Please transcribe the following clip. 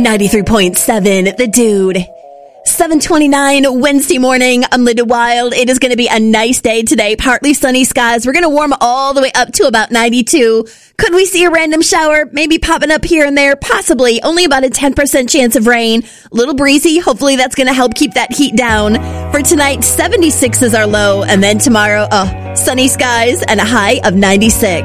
93.7, The Dude. 7:29 Wednesday morning. I'm Linda Wild. It is going to be a nice day today. Partly sunny skies. We're going to warm all the way up to about 92. Could we see a random shower? Maybe popping up here and there. Possibly. Only about a 10% chance of rain. A little breezy. Hopefully that's going to help keep that heat down. For tonight, 76 is our low. And then tomorrow, sunny skies and a high of 96.